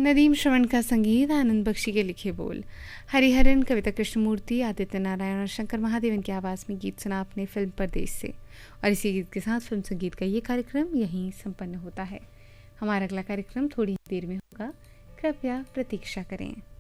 नदीम श्रवण का संगीत, आनंद बख्शी के लिखे बोल। हरिहरन, कविता कृष्णमूर्ति, आदित्य नारायण और शंकर महादेवन की आवाज़ में गीत सुना आपने फिल्म परदेश से। और इसी गीत के साथ फिल्म संगीत का ये कार्यक्रम यहीं संपन्न होता है। हमारा अगला कार्यक्रम थोड़ी देर में होगा, कृपया प्रतीक्षा करें।